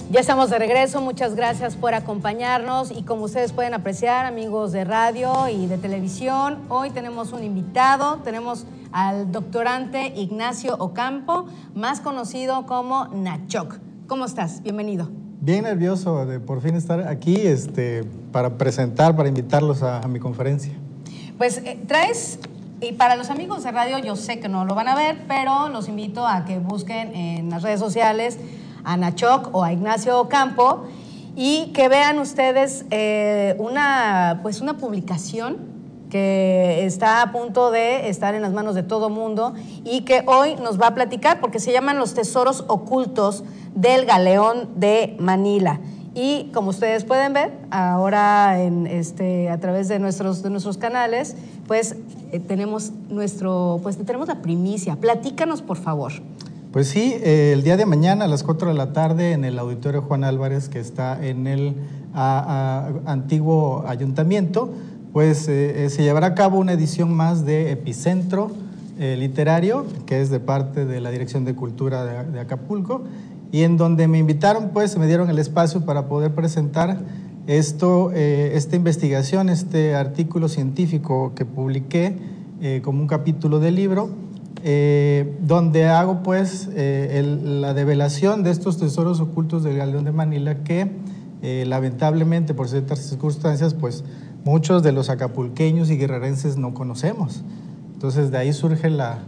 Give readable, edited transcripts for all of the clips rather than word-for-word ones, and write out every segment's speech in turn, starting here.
Ya estamos de regreso, muchas gracias por acompañarnos y como ustedes pueden apreciar, amigos de radio y de televisión, hoy tenemos un invitado, tenemos al doctorante Ignacio Ocampo, más conocido como Nachoc. ¿Cómo estás? Bienvenido. Bien nervioso de por fin estar aquí para presentar, para invitarlos a mi conferencia. Pues traes, y para los amigos de radio yo sé que no lo van a ver, pero los invito a que busquen en las redes sociales a Nachoc o a Ignacio Ocampo y que vean ustedes una publicación que está a punto de estar en las manos de todo mundo y que hoy nos va a platicar porque se llaman Los Tesoros Ocultos del Galeón de Manila. Y como ustedes pueden ver, ahora a través de nuestros canales, tenemos la primicia. Platícanos, por favor. Pues sí, el día de mañana a las 4 de la tarde en el Auditorio Juan Álvarez, que está en el antiguo ayuntamiento, se llevará a cabo una edición más de Epicentro Literario, que es de parte de la Dirección de Cultura de Acapulco, y en donde me invitaron, me dieron el espacio para poder presentar esta investigación, este artículo científico que publiqué como un capítulo del libro, donde hago la develación de estos tesoros ocultos del Galeón de Manila que lamentablemente por ciertas circunstancias muchos de los acapulqueños y guerrerenses no conocemos. Entonces de ahí surge la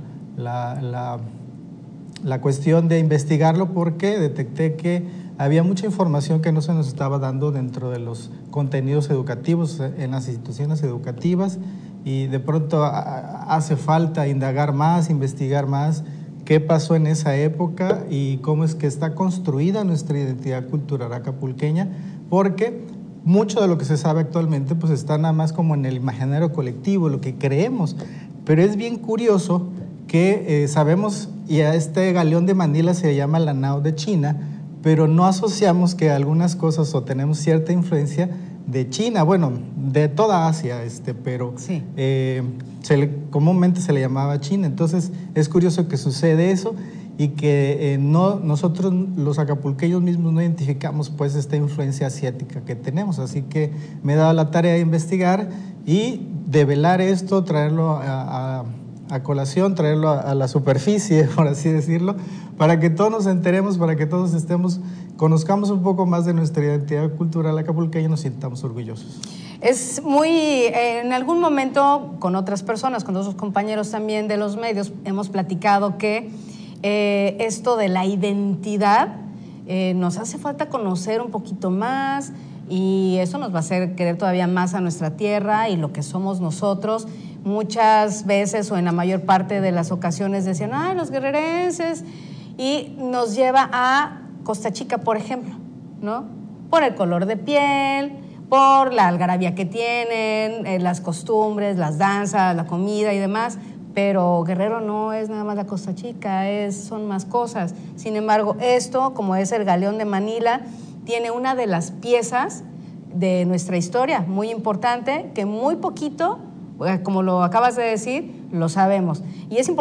cuestión de investigarlo porque detecté que había mucha información que no se nos estaba dando dentro de los contenidos educativos en las instituciones educativas y de pronto hace falta indagar más, investigar más qué pasó en esa época y cómo es que está construida nuestra identidad cultural acapulqueña, porque mucho de lo que se sabe actualmente está nada más como en el imaginario colectivo, lo que creemos, pero es bien curioso que sabemos, y a este Galeón de Manila se llama la nao de China, pero no asociamos que algunas cosas o tenemos cierta influencia de China, bueno, de toda Asia, pero sí. Comúnmente se le llamaba China. Entonces es curioso que sucede eso y que nosotros los acapulqueños mismos no identificamos esta influencia asiática que tenemos. Así que me he dado la tarea de investigar y develar esto, traerlo a colación, traerlo a la superficie, por así decirlo, para que todos nos enteremos, para que todos conozcamos un poco más de nuestra identidad cultural acapulqueña y nos sintamos orgullosos. Es en algún momento con otras personas, con otros compañeros también de los medios, hemos platicado que esto de la identidad nos hace falta conocer un poquito más y eso nos va a hacer querer todavía más a nuestra tierra y lo que somos nosotros. Muchas veces o en la mayor parte de las ocasiones decían, ¡ay, los guerrerenses! Y nos lleva a Costa Chica, por ejemplo, ¿no? Por el color de piel, por la algarabía que tienen, las costumbres, las danzas, la comida y demás, pero Guerrero no es nada más la Costa Chica, son más cosas. Sin embargo, esto, como es el Galeón de Manila, tiene una de las piezas de nuestra historia muy importante, que muy poquito, como lo acabas de decir, lo sabemos. Y es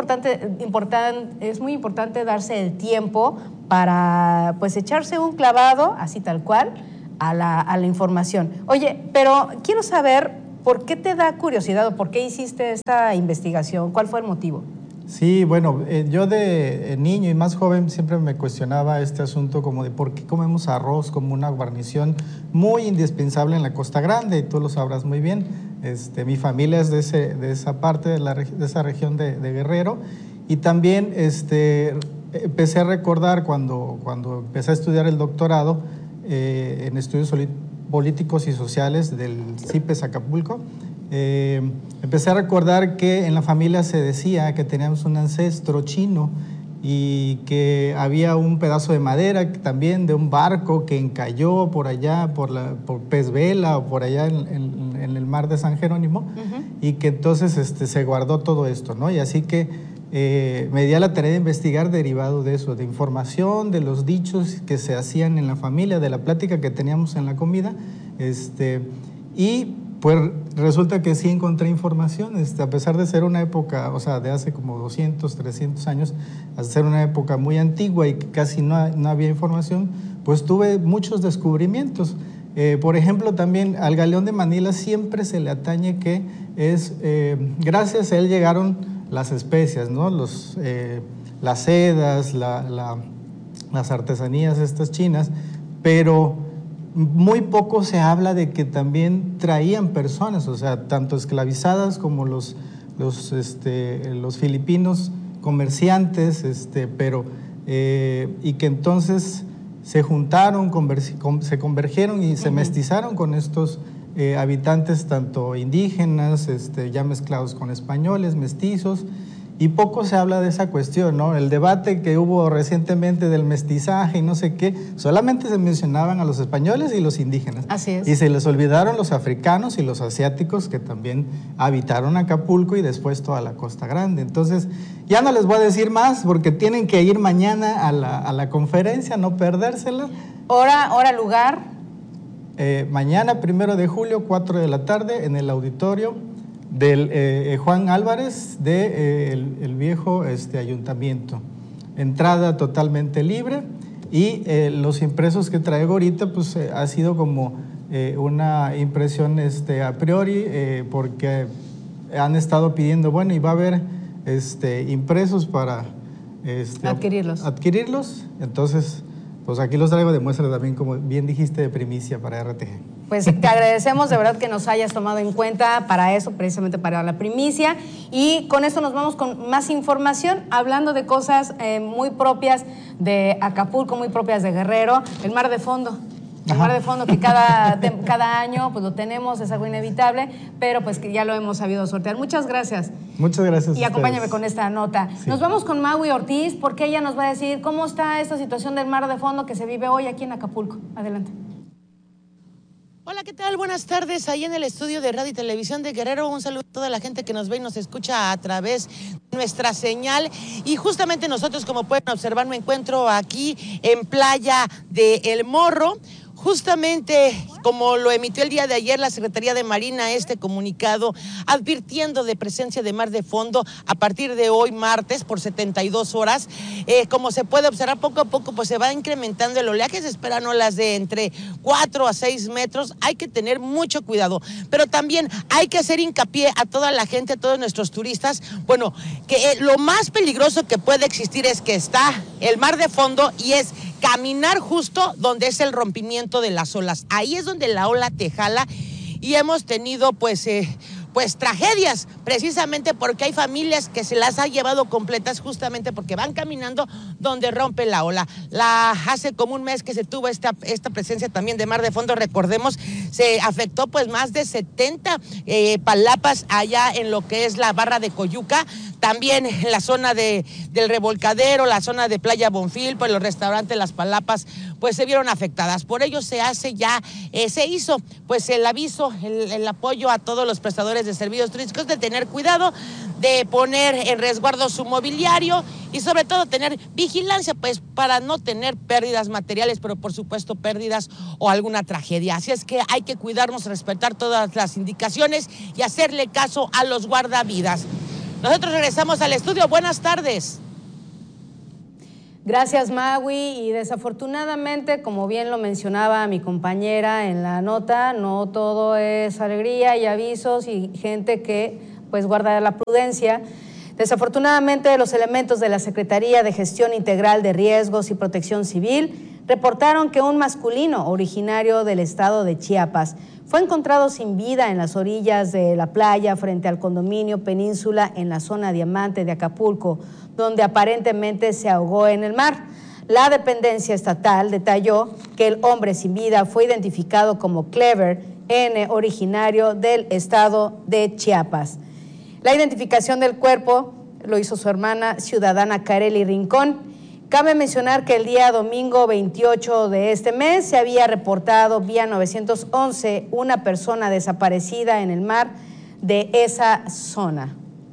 muy importante darse el tiempo para echarse un clavado, así tal cual, a la información. Oye, pero quiero saber por qué te da curiosidad o por qué hiciste esta investigación, ¿cuál fue el motivo? Sí, bueno, yo de niño y más joven siempre me cuestionaba este asunto como de por qué comemos arroz como una guarnición muy indispensable en la Costa Grande, y tú lo sabrás muy bien. Mi familia es de esa parte, de esa región de Guerrero, y también empecé a recordar cuando empecé a estudiar el doctorado en estudios políticos y sociales del CIPES Acapulco. Empecé a recordar que en la familia se decía que teníamos un ancestro chino y que había un pedazo de madera también de un barco que encalló por allá, por Pez Vela o por allá en el mar de San Jerónimo, y que entonces se guardó todo esto, ¿no? Y así que me di a la tarea de investigar derivado de eso, de información, de los dichos que se hacían en la familia, de la plática que teníamos en la comida, y pues resulta que sí encontré información, a pesar de ser una época, o sea, de hace como 200, 300 años, a ser una época muy antigua y que casi no había información, pues tuve muchos descubrimientos. Por ejemplo, también al galeón de Manila siempre se le atañe que es, gracias a él llegaron las especias, ¿no? Las sedas, las artesanías estas chinas, pero muy poco se habla de que también traían personas, o sea, tanto esclavizadas como los filipinos comerciantes, y que entonces se juntaron, se convergieron y se mestizaron con estos habitantes tanto indígenas, ya mezclados con españoles, mestizos, y poco se habla de esa cuestión, ¿no? El debate que hubo recientemente del mestizaje y no sé qué, solamente se mencionaban a los españoles y los indígenas. Así es. Y se les olvidaron los africanos y los asiáticos que también habitaron Acapulco y después toda la Costa Grande. Entonces, ya no les voy a decir más porque tienen que ir mañana a la conferencia, no perdérsela. Hora, lugar. Mañana, 1 de julio, 4 de la tarde, en el auditorio del Juan Álvarez el viejo ayuntamiento. Entrada totalmente libre y los impresos que traigo ahorita pues ha sido como una impresión a priori porque han estado pidiendo, bueno, y va a haber impresos para adquirirlos. Entonces, pues aquí los traigo de muestra también, como bien dijiste, de primicia para RTG. Pues te agradecemos de verdad que nos hayas tomado en cuenta para eso, precisamente para la primicia. Y con esto nos vamos con más información, hablando de cosas muy propias de Acapulco, muy propias de Guerrero, el mar de fondo. El mar de fondo que cada año pues lo tenemos, es algo inevitable, pero pues que ya lo hemos sabido sortear. Muchas gracias. Muchas gracias. Y acompáñame con esta nota. Sí. Nos vamos con Maui Ortiz porque ella nos va a decir cómo está esta situación del mar de fondo que se vive hoy aquí en Acapulco. Adelante. Hola, ¿qué tal? Buenas tardes. Ahí en el estudio de Radio y Televisión de Guerrero, un saludo a toda la gente que nos ve y nos escucha a través de nuestra señal. Y justamente nosotros, como pueden observar, me encuentro aquí en Playa de El Morro. Justamente como lo emitió el día de ayer la Secretaría de Marina, este comunicado advirtiendo de presencia de mar de fondo a partir de hoy martes por 72 horas. Como se puede observar, poco a poco pues se va incrementando el oleaje, se esperan olas de entre 4 a 6 metros. Hay que tener mucho cuidado, pero también hay que hacer hincapié a toda la gente, a todos nuestros turistas, bueno, que lo más peligroso que puede existir es que está el mar de fondo y es caminar justo donde es el rompimiento de las olas. Ahí es donde la ola te jala y hemos tenido pues tragedias, precisamente porque hay familias que se las ha llevado completas justamente porque van caminando donde rompe la ola. Hace como un mes que se tuvo esta presencia también de mar de fondo, recordemos, se afectó pues más de 70 palapas allá en lo que es la Barra de Coyuca, también en la zona del Revolcadero, la zona de Playa Bonfil, pues los restaurantes, las palapas, pues se vieron afectadas. Por ello se hizo pues el aviso, el apoyo a todos los prestadores de servicios turísticos de tener cuidado, de poner en resguardo su mobiliario y sobre todo tener vigilancia pues para no tener pérdidas materiales, pero por supuesto pérdidas o alguna tragedia. Así es que hay que cuidarnos, respetar todas las indicaciones y hacerle caso a los guardavidas. Nosotros regresamos al estudio. Buenas tardes. Gracias, Maui. Y desafortunadamente, como bien lo mencionaba mi compañera en la nota, no todo es alegría y avisos y gente que pues guarda la prudencia. Desafortunadamente, los elementos de la Secretaría de Gestión Integral de Riesgos y Protección Civil reportaron que un masculino originario del estado de Chiapas fue encontrado sin vida en las orillas de la playa frente al condominio Península en la zona Diamante de Acapulco, donde aparentemente se ahogó en el mar. La dependencia estatal detalló que el hombre sin vida fue identificado como Clever N., originario del estado de Chiapas. La identificación del cuerpo lo hizo su hermana ciudadana Kareli Rincón. Cabe mencionar que el día domingo 28 de este mes se había reportado vía 911 una persona desaparecida en el mar de esa zona.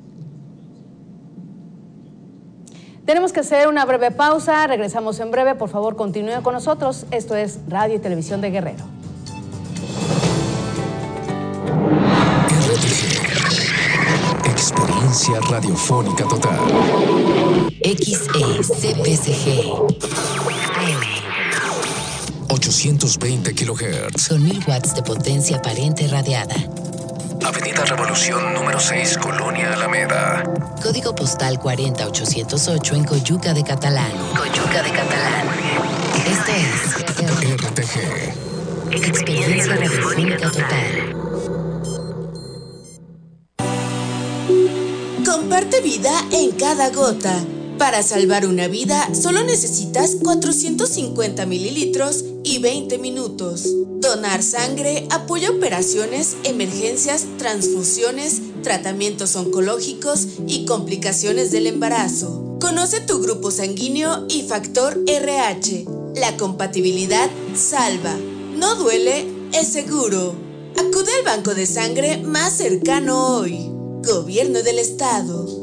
Tenemos que hacer una breve pausa, regresamos en breve, por favor continúen con nosotros. Esto es Radio y Televisión de Guerrero. Experiencia radiofónica total. XECPSG AM. 820 kHz. Con 1000 watts de potencia aparente radiada. Avenida Revolución número 6, Colonia Alameda. Código postal 40808 en Coyuca de Catalán. Coyuca de Catalán. Esto es RTG. Experiencia Radiofónica Total. Comparte vida en cada gota. Para salvar una vida, solo necesitas 450 mililitros y 20 minutos. Donar sangre apoya operaciones, emergencias, transfusiones, tratamientos oncológicos y complicaciones del embarazo. Conoce tu grupo sanguíneo y factor RH. La compatibilidad salva. No duele, es seguro. Acude al banco de sangre más cercano hoy. Gobierno del Estado.